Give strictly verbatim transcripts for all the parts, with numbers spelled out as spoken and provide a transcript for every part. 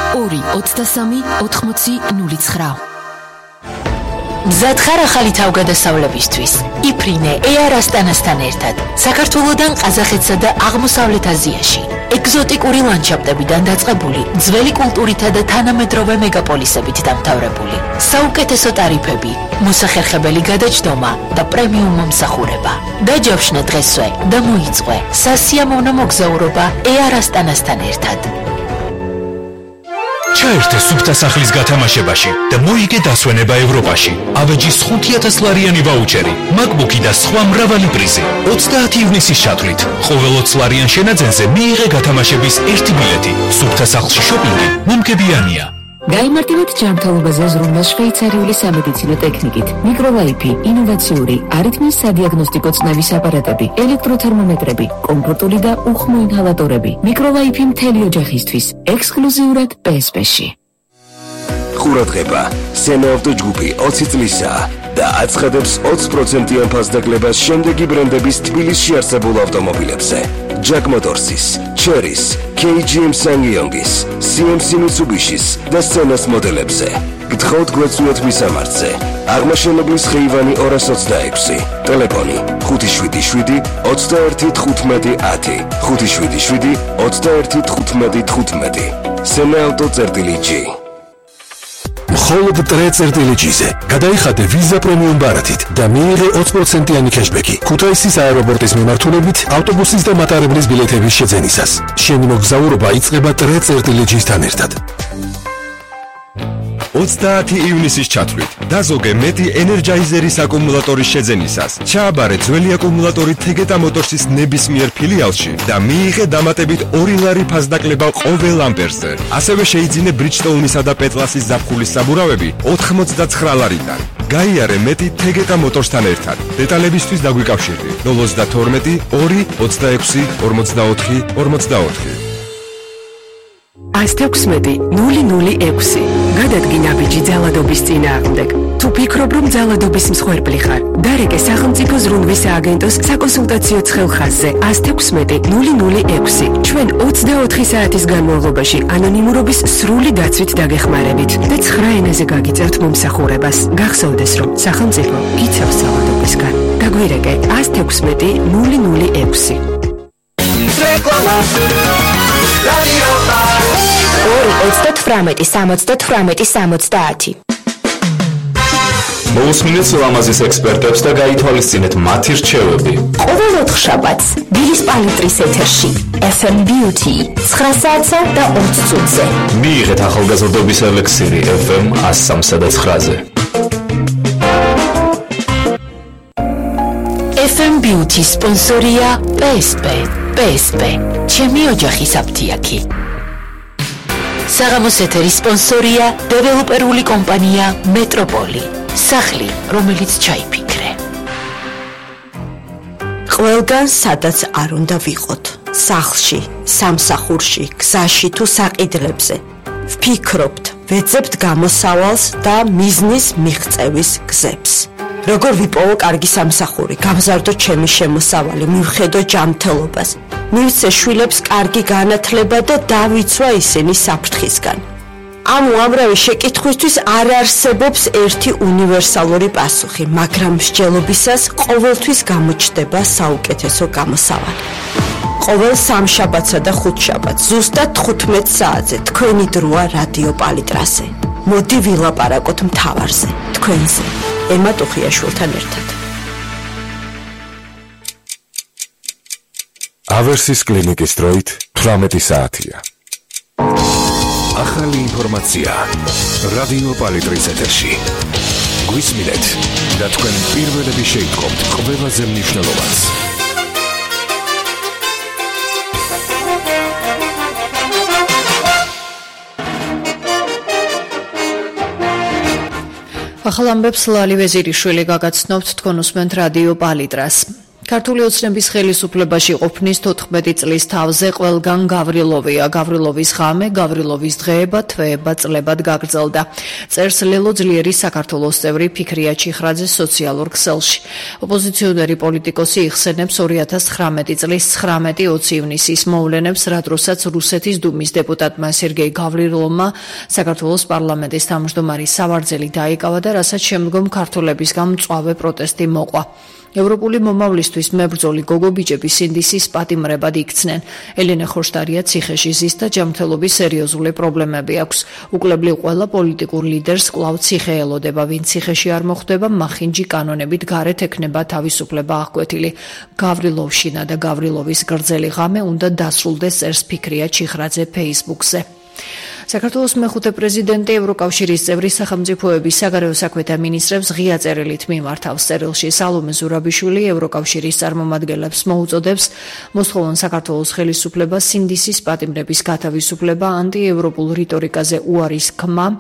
ორი ოცდასამი ოთხმოცი ნული ცხრა. მზად ხარ ახალი თავგადასავლებისთვის? იფრინე ეარ ასტანასთან ერთად საქართველოდან ყაზახეთსა და აღმოსავლეთ აზიაში ეგზოტიკური ლანდშაფტებიდან დაწყებული ძველი კულტურითა და თანამედროვე მეგაპოლისებით დამთავრებული საუკეთესო ტარიფები, მოსახერხებელი გადაჯდომა და პრემიუმ მომსახურება. დაჯავშნე დღესვე და მოიწვე სასიამოვნო მოგზაურობა ეარ ასტანასთან ერთად. ჩაერთე სუფთა სახლის გათამაშებაში და მოიგე დასვენება ევროპაში. ავეჯის ხუთი ათას ლარიანი ვაუჩერი, MacBook-ი და სხვა მრავალი პრიზი. ოცდაათი ივნისის ჩათვლით. ყოველ ოცი ლარიან შენაძენზე მიიღე გათამაშების ერთი ბილეთი. სუფთა სახლში შოპინგი მომგებიანია. გაიმარტივეთ ჯანმრთელობაზე ზრუნვა შვეიცარიული სამედიცინო ტექნიკით. მიკროლაიფი, ინოვაციური, არითმიის სადიაგნოსტიკო წნევის აპარატები, ელექტროთერმომეტრები, კომფორტული და უხმო ინჰალატორები. მიკროლაიფი მთელი ოჯახისთვის, ექსკლუზიურად პი ეს პი-ში. ყურადღება, სენა ავტოჯგუფი ოცი წლისაა და აცხადებს ოცი პროცენტიან ფასდაკლებას შემდეგი ბრენდების თბილისში არსებულ ავტომობილებზე. Jack Motors's, Chery's, კეი ჯი ემ Ssangyong's, სი ემ სი Mitsubishi's და Senas მოდელებზე. გთხოვთ გვეცნოთ მისამართზე. აღმაშენებლის ხეივანი ორას ოცდაექვსი. ტელეფონი ხუთი შვიდი შვიდი ოცდაერთი თხუთმეტი ათი. ხუთი შვიდი შვიდი ოცდაერთი თხუთმეტი თხუთმეტი. Sena Auto წერტილი ჯი. მხოლოდ ტრე წერტილი-ჯიზე გადაიხადე ვიზა პრემიუმ ბარათით და მიიღე ოცი პროცენტიანი კეშბექი ქუთაისის აეროპორტის მიმართულებით ავტობუსის და მატარებლის ბილეთების შეძენისას. შენი მოგზაურობა იწყება ტრე წერტილი-ჯისთან ერთად. ოცდაათი ივნისის ჩათვლით დაზოგე მეტი ენერჯაიზერის აკუმულატორის შეძენისას. ჩააბარე ძველი აკუმულატორი თეგეტა მოტორსის ნებისმიერ ფილიალში და მიიღე დამატებით ორი ლარი ფასდაკლება ყოველ ამპერზე. ასევე შეიძინე ბრიჯსტოუნისა და პეტლასის ზაფხულის საბურავები ოთხმოცდაცხრა ლარიდან. გაიარე მეტი თეგეტა მოტორსთან ერთად. დეტალებისთვის დაგვიკავშირდი ნულ ოცდათორმეტი ორი ოცდაექვსი ორმოცდაოთხი ორმოცდაოთხი. ას თექვსმეტი ნული ნული ექვსი. გადადგინა ბიჭი ძალადობის წინააღმდეგ. თუ ფიქრობ, რომ ძალადობის მსხვერპლი ხარ, დარეკე სახელმწიფო ზრუნვის სააგენტოს საკონსულტაციო ცხელხაზზე ას თექვსმეტი ნული ნული ექვსი. ჩვენ ოცდაოთხი საათის განმავლობაში ანონიმურობის სრული დაცვით დაგეხმარებით და ცხრა ენაზე გაგიწევთ მომსახურებას. გახსოვდეს, რომ სახელმწიფო გიცავს ძალადობისგან. დაგვირეკე ას თექვსმეტი ნული ნული ექვსი. ორი ოცდათვრამეტი სამოცდათვრამეტი სამოცდაათი. მოусმინეთ ლამაზის ექსპერტებს და გაითვალისწინეთ მათი რჩევები. ყოველ ოთხშაბათს დილის პალიტრის ეთერში ეფ ემ Beauty ცხრა საათსა და ოცი წუთზე. მიიღეთ ახალგაზრდობის ელექსირი ეფ ემ ას სამსა და ცხრაზე. ეფ ემ Beauty სპონსორია პი ეს პი. პი ეს პი, ჩემი ოჯახის აფთიაქი. საღამოს ეთერის სპონსორია დეველოპერული კომპანია მეტროპოლი. სახლი, რომელიც ჩაიფიქრე. ყველგან სადაც არ უნდა ვიყოთ. სახლში, სამსახურში, გზაში თუ საყიდლებზე. ვფიქრობთ, ვეძებთ გამოსავალს და მიზნის მიღწევის გზებს. როგორ ვიპოვო კარგი სამსახური, გამზარდო ჩემი შემოსავალი, მივხედო ჯანმრთელობას. მივცე შვილებს კარგი განათლება და დავიცვა ისინი საფრთხისგან. ამ უამრავი შეკითხვისთვის არ არსებობს ერთი უნივერსალური პასუხი, მაგრამ მსჯელობისას ყოველთვის გამოჩნდება საუკეთესო გამოსავალი. ყოველ სამშაბათსა და ხუთშაბათს ზუსტად თხუთმეტ საათზე თქვენი დროა რადიო პალიტრაზე. მოდი ვილაპარაკოთ მთავარზე, თქვენზე, ემა ტუხიაშვილთან ერთად. ავერსის კლინიკის დროით თვრამეტი საათია. ახალი ინფორმაცია რადიო პალიტრის ეთერში. გვისმინეთ და თქვენ პირველები შეიტყობთ ყველაზე მნიშვნელოვანს. ახალ ამბებს ლალი ვეზირიშვილი გაგაცნობთ, თქვენ უსმენთ რადიო პალიტრას. ქართული ოცნების ხელისუფლებაში ყოფნის თოთხმეტი წლის თავზე ყველგან გავრილოვია. გავრილოვის ღამე, გავრილოვის დღეება, თვეება წლებად გაგრძელდა. წერს ლელო ძლიერის საქართველოს წევრი ფიქრია ჩიხრაძე სოციალურ ქსელში. ოპოზიციონერი პოლიტიკოსი იხსენებს ორი ათას ცხრამეტი წლის ცხრამეტი ოცი ივნისის მოვლენებს, რა დროსაც რუსეთის დუმის დეპუტატმა სერგეი გავრილოვმა საქართველოს პარლამენტის თავმჯდომარის სავარძელი დაიკავა და რასაც შემდგომ ქართველებისგან მწვავე პროტესტი მოყვა. ევროპული მომავლისთვის მებრძოლი გოგო ბიჭები სინდისის პატიმრებად იქცნენ. ელენე ხოშტარია ციხეში ზის და ჯანმრთელობის სერიოზული პრობლემები აქვს. უკლებლივ ყველა პოლიტიკურ ლიდერს კვლავ ციხე ელოდება, ვინ ციხეში არ მოხვდება, მახინჯი კანონებით გარეთ ექნება თავისუფლება აღკვეთილი. გავრილოვშინა და გავრილოვის გრძელი ღამე უნდა დასრულდეს, წერს ფიქრია ჩიხრაძე ფეისბუქზე. საქართველოს მეხუთე პრეზიდენტი ევროკავშირის წევრი სახელმწიფოების საგარეო საქმეთა მინისტრებს ღია წერილით მიმართავს. წერილში სალომე ზურაბიშვილი ევროკავშირის წარმომადგენლებს მოუწოდებს მოსხოვან საქართველოს ხელისუფლებას სინდისის პატიმრების გათავისუფლება, ანტიევროპულ რიტორიკაზე უარის ქმნა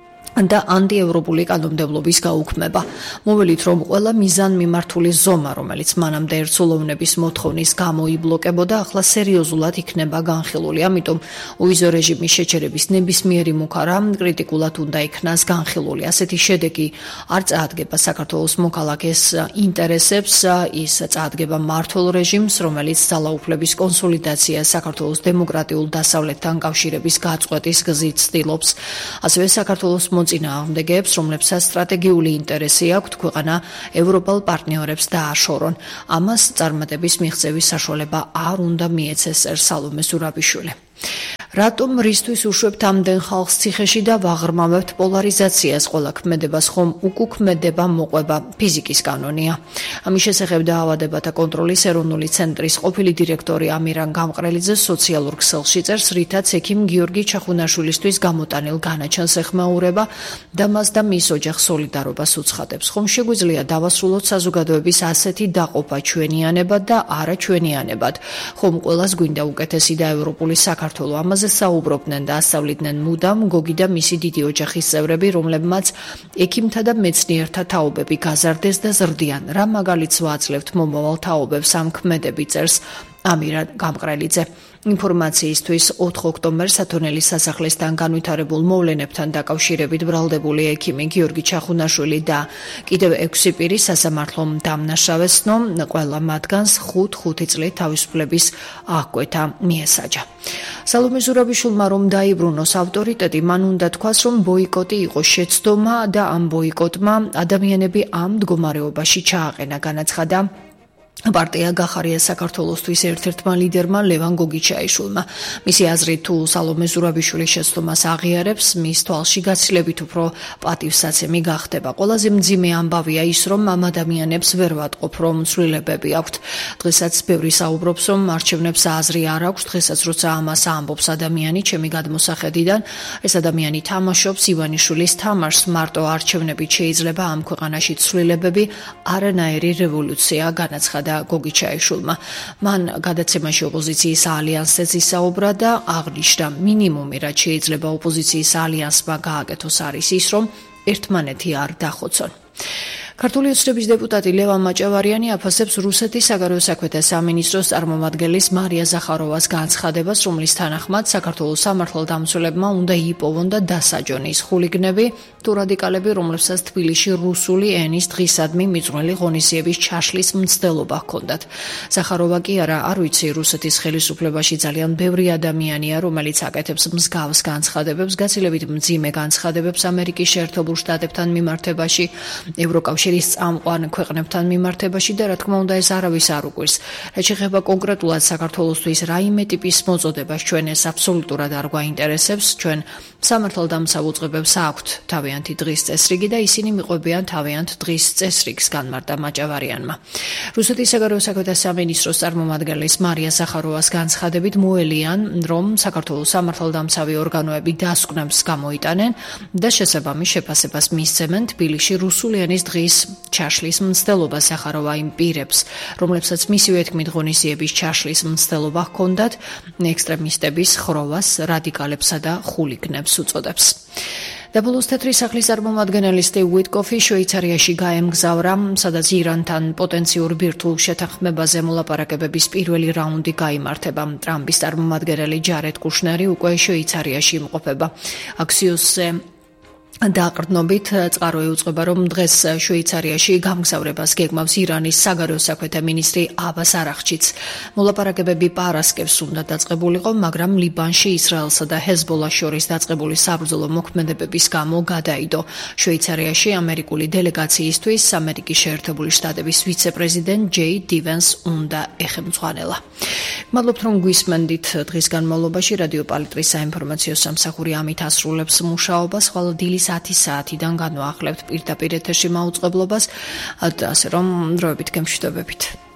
და ანტიევროპული კანონმდებლობის გაუქმება. მოველით, რომ ყველა მიზან მიმართული ზომა, რომელიც მანამდე ერთსულოვნების მოთხოვნის გამო იბლოკებოდა, ახლა სერიოზულად იქნება განხილული. ამიტომ უვიზო რეჟიმის შეჩერების ნებისმიერი მუქარა კრიტიკულად უნდა იქნას განხილული. ასეთი შედეგი არ წაადგება საქართველოს მოქალაქეს ინტერესებს, ის წაადგება მმართველ რეჟიმს, რომელიც ძალაუფლების კონსოლიდაცია საქართველოს დემოკრატიულ დასავლეთთან კავშირების გაწყვეტის გზით ცდილობს. ასევე საქართველოს წინააღმდეგებს, რომლებსაც სტრატეგიული ინტერესი აქვთ ქვეყანა ევროპელ პარტნიორებს დააშორონ. ამას წარმატების მიღწევის საშუალება არ უნდა მიეცეს, წერს სალომე ზურაბიშვილი. რატომ რისთვის უშვებთ ამდენ ხალხს ციხეში და ვაღრმავებთ პოლარიზაციას? ყველა ქმედებას ხომ უკუქმედება მოყვება, ფიზიკის კანონია. ამის შესახებ დაავადებათა კონტროლის ეროვნული ცენტრის ყოფილი დირექტორი ამირან გამყრელიძე სოციალურ ქსელში წერს, რითაც ექიმ გიორგი ჩახუნაშვილისთვის გამოტანილ განაჩენს ეხმაურება და მას და მის ოჯახს სოლიდარობას უცხადებს. ხომ შეგვიძლია დავასრულოთ საზოგადოების ასეთი დაყოფა ჩვენიანებად და არა ჩვენიანებად? ხომ ყველას გვინდა უკეთესი და ევროპული საქართველო? ამაზე საუბრობდნენ და ასწავლიდნენ მუდამ გოგი და მისი დიდი ოჯახის წევრები, რომლებმაც ექიმთა და მეცნიერთა თაობები გაზარდეს და ზრდიან. რა მაგალითს ვაძლევთ მომავალ თაობებს ამ ქმედები, წერს ამირან გამყრელიძე. ინფორმაციისთვის ოთხ ოქტომბერს ათონელის სასახლესთან განვითარებულ მოვლენებთან დაკავშირებით ბრალდებული ექიმი გიორგი ჩახუნაშვილი და კიდევ ექვსი პირი სასამართლომ დამნაშავესნო, ყველა მათგანს ხუთ ხუთი წლით თავისუფლების აღკვეთა მიესაჯა. სალომე ზურაბიშვილმა რომ დაიბრუნოს ავტორიტეტი, მან უნდა თქვას, რომ ბოიკოტი იყო შეცდომა და ამ ბოიკოტმა ადამიანები ამ მდგომარეობაში ჩააყენა, განაცხადა პარტია გახარია საქართველოსთვის ერთ-ერთმა ლიდერმა ლევან გოგიჩაიშვილმა. მისი აზრით, თუ სალომე ზურაბიშვილი შეცდომას აღიარებს, მის თვალში გაცილებით უფრო პატივსაცემი გახდება. ყველაზე მძიმე ამბავია ის, რომ ამ ადამიანებს ვერ ვატყობ, რომ ცვლილებები აქვთ. დღესაც ბევრი საუბრობს, რომ არჩევნებს აზრი არ აქვს. დღესაც როცა ამას ამბობს ადამიანი, ჩემი გადმოსახედიდან, ეს ადამიანი თამაშობს ივანიშვილის თამაშს. მარტო არჩევნებით შეიძლება ამ ქვეყანაში ცვლილებები, არანაირი რევოლუცია, განაცხადა გოგიჩაიშვილმა. მან გადაცემაში ოპოზიციის ალიანსზე ისაუბრა და აღნიშნა, მინიმუმი რაც შეიძლება ოპოზიციის ალიანსმა გააკეთოს არის ის, რომ ერთმანეთი არ დახოცონ. ქართული ოცნების დეპუტატი ლევან მაჭავარიანი აფასებს რუსეთის საგარეო საქმეთა სამინისტროს წარმომადგენლის მარია ზახაროვას განცხადებას, რომლის თანახმად საქართველოს სამართალდამცველებმა უნდა იპოვონ და დასაჯონ ის ხულიგნები თუ რადიკალები, რომლებსაც თბილისში რუსული ენის დღისადმი მიძღვნილი ღონისძიების ჩაშლის მცდელობა ჰქონდათ. ზახაროვა კი არა, არ ვიცი, რუსეთის ხელისუფლებაში ძალიან ბევრი ადამიანია, რომელიც აკეთებს მსგავს განცხადებებს, გაცილებით მძიმე განცხადებებს ამერიკის შეერთებულ შტატებთან მიმართებაში, ევროკავშირის წამყვან ქვეყნებთან მიმართებაში და რა თქმა უნდა ეს არავის არ უყვირს. რაც შეეხება კონკრეტულად საქართველოსთვის რაიმე ტიპის მოწოდებას, ჩვენ ეს აბსოლუტურად არ გვაინტერესებს. ჩვენ სამართალდამცავ უწყებებს აქვთ თავიანთი დღის წესრიგი და ისინი მიყვებიან თავიანთ დღის წესრიგს, განმარტა მაჭავარიანმა. რუსეთის საგარეო საქმეთა სამინისტროს წარმომადგენლის მარია ზახაროვას განცხადებით მოელიან, რომ საქართველოს სამართალდამცავი ორგანოები დასკვნებს გამოიტანენ და შესაბამის შეფასებას მისცემენ თბილისში რუსული ენის დღის ჩაშლის მცდელობა. ზახაროვა იმ პირებს, რომლებსაც მისივე თქმით ღონისძიების ჩაშლის მცდელობა ჰქონდათ, ექსტრემისტების ხროვას, რადიკალებსა და ხულიგნებს უწოდებს. დაბლუს თეთრი სახლის წარმომადგენელი სტივ უიტკოფი შვეიცარიაში გაემგზავრა, სადაც ირანთან პოტენციურ ბირთვულ შეთანხმებაზე მოლაპარაკებების პირველი რაუნდი გაიმართება. ტრამპის წარმომადგენელი ჯარედ კუშნერი უკვე შვეიცარიაში იმყოფება. აქსიოსზე დაყრდნობით წყარო ეუწყება, რომ დღეს შვეიცარიაში გამგზავრებას გეგმავს ირანის საგარეო საქმეთა მინისტრი აბას არაღჩიც. მოლაპარაკებები პარასკევს უნდა დაწყებულიყო, მაგრამ ლიბანში ისრაელსა და ჰეზბოლას შორის დაწყებული საბრძოლო მოქმედებების გამო გადაიდო. შვეიცარიაში ამერიკული დელეგაციისთვის ამერიკის შეერთებული შტატების ვიცე-პრეზიდენტ ჯეი დივენს უნდა ეხემძღვანელა. მადლობთ, რომ გვისმენდით. დღის განმავლობაში რადიო პალიტრის საინფორმაციო სამსახური ამით ასრულებს მუშაობას, ხოლო დილის ათი საათიდან განვაახლებთ პირდაპირ ეთერში მაუწყებლობას, ასე რომ დროებით გემშვიდობებით.